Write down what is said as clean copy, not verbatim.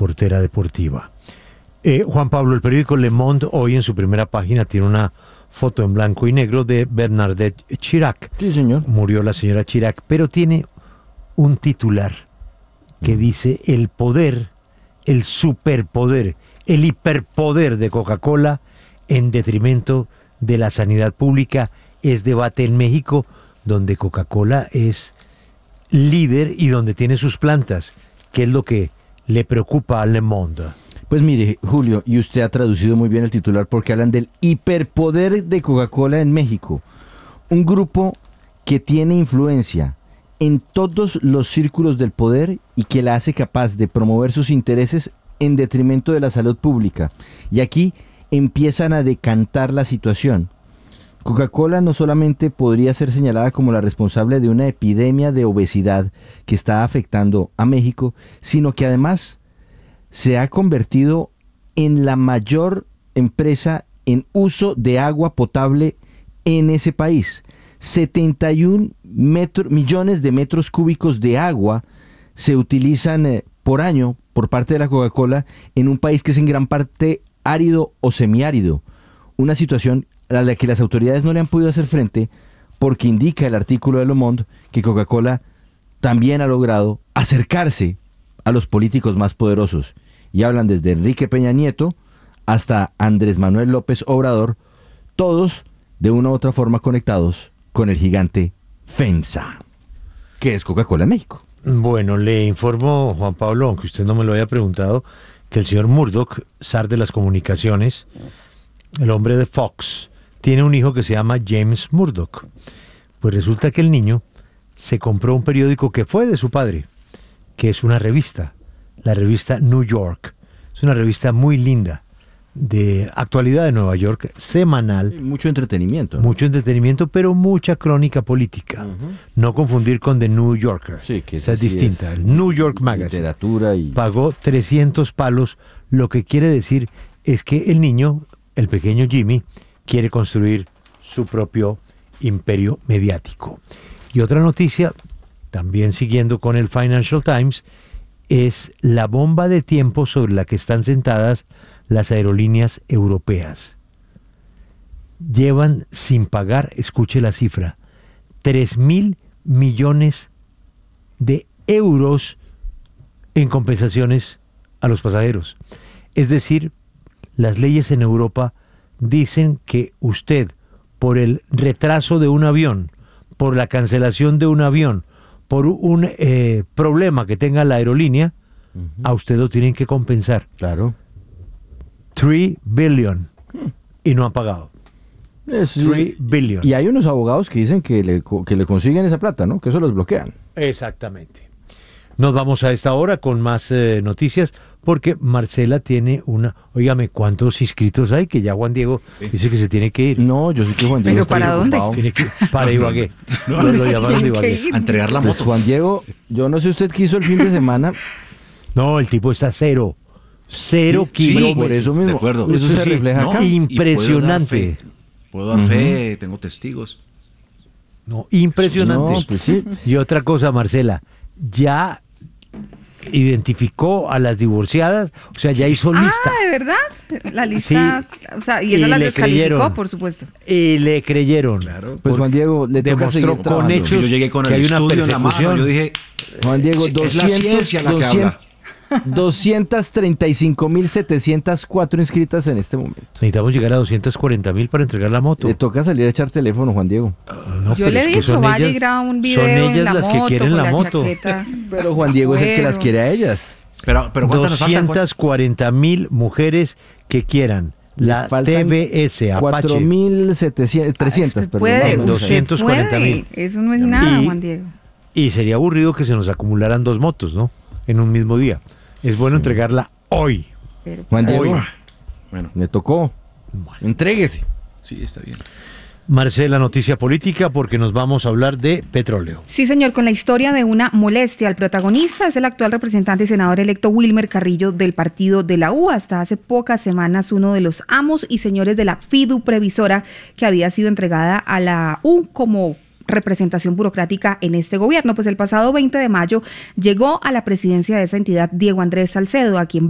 reportera deportiva. Juan Pablo, el periódico Le Monde hoy en su primera página tiene una foto en blanco y negro de Bernadette Chirac. Sí, señor. Murió la señora Chirac, pero tiene un titular que dice: el poder, el superpoder, el hiperpoder de Coca-Cola en detrimento de la sanidad pública es debate en México, donde Coca-Cola es líder y donde tiene sus plantas. ¿Qué es lo que le preocupa a Le Monde? Pues mire, Julio, y usted ha traducido muy bien el titular porque hablan del hiperpoder de Coca-Cola en México. Un grupo que tiene influencia en todos los círculos del poder y que la hace capaz de promover sus intereses en detrimento de la salud pública. Y aquí empiezan a decantar la situación. Coca-Cola no solamente podría ser señalada como la responsable de una epidemia de obesidad que está afectando a México, sino que además se ha convertido en la mayor empresa en uso de agua potable en ese país. 71 millones de metros cúbicos de agua se utilizan por año por parte de la Coca-Cola en un país que es en gran parte árido o semiárido. Una situación a la que las autoridades no le han podido hacer frente porque indica el artículo de Le Monde que Coca-Cola también ha logrado acercarse a los políticos más poderosos. Y hablan desde Enrique Peña Nieto hasta Andrés Manuel López Obrador, todos de una u otra forma conectados con el gigante FEMSA, que es Coca-Cola en México. Bueno, le informo, Juan Pablo, aunque usted no me lo haya preguntado, que el señor Murdoch, zar de las comunicaciones, el hombre de Fox, tiene un hijo que se llama James Murdoch. Pues resulta que el niño se compró un periódico que fue de su padre, que es una revista, la revista New York. Es una revista muy linda, de actualidad de Nueva York, semanal. Mucho entretenimiento, ¿no? Mucho entretenimiento, pero mucha crónica política. No confundir con The New Yorker. Sí, que esa es distinta. El New York Magazine. Literatura y... Pagó 300 palos, lo que quiere decir es que el niño, el pequeño Jimmy, quiere construir su propio imperio mediático. Y otra noticia, también siguiendo con el Financial Times, es la bomba de tiempo sobre la que están sentadas las aerolíneas europeas. Llevan sin pagar, escuche la cifra, 3.000 millones de euros en compensaciones a los pasajeros. Es decir, las leyes en Europa dicen que usted, por el retraso de un avión, por la cancelación de un avión, por un problema que tenga la aerolínea, a usted lo tienen que compensar. Claro. 3 billion. Y no han pagado. 3 billion. Y hay unos abogados que dicen que le consiguen esa plata, ¿no? Que eso los bloquean. Exactamente. Nos vamos a esta hora con más noticias, porque Marcela tiene una... Óigame, ¿cuántos inscritos hay? Que ya Juan Diego dice que se tiene que ir. No, yo sé que Juan Diego... ¿Pero para dónde? Tiene que ir para Ibagué. No, lo llamaron de Ibagué. A entregar la Pues moto. Juan Diego, yo no sé usted qué hizo el fin de semana. No, el tipo está cero Sí, kilómetros. por eso mismo. De acuerdo. Eso se refleja acá. Impresionante. Puedo dar fe, tengo testigos. No, impresionante. No, pues sí. Y otra cosa, Marcela, ya identificó a las divorciadas, o sea, ya hizo lista. Ah, ¿de verdad? La lista, Sí. O sea, y eso Y la le descalificó, creyeron. por supuesto. Y le creyeron. Claro. Pues Juan Diego, le toca demostró seguir con trabajando. hechos Yo llegué con que el hay una estudio en la mano. persecución. Yo dije, Juan Diego, es la ciencia la que habla. 235.704 inscritas en este momento. Necesitamos llegar a 240.000 para entregar la moto. Le toca salir a echar teléfono, Juan Diego. No, Yo pero le he es que dicho, son vaya y ellas- graba un son video en ellas la las moto, que quieren con la moto. chaqueta. Pero Juan Diego es el que las quiere a ellas. pero ¿cuántas nos faltan? 240.000 mujeres que quieran la Faltan TBS Apache. 4.300, perdón. Puede, vamos a ver. usted 240.000. puede. Eso no es nada, Y- Juan Diego. Y sería aburrido que se nos acumularan dos motos, ¿no? En un mismo día. Es bueno entregarla hoy. Pero, Juan Diego, Hoy. Bueno, me tocó. Entréguese. sí, está bien. Marcela, noticia política, porque nos vamos a hablar de petróleo. sí, señor, con la historia de una molestia. El protagonista es el actual representante y senador electo Wilmer Carrillo del partido de la U. Hasta hace pocas semanas uno de los amos y señores de la FIDU previsora que había sido entregada a la U como representación burocrática en este gobierno. Pues el pasado 20 de mayo llegó a la presidencia de esa entidad Diego Andrés Salcedo, a quien